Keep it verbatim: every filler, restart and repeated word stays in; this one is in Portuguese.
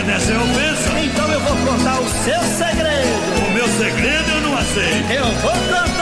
nessa é ofensa. Então eu vou contar o seu segredo. O meu segredo eu não aceito. Eu vou contar.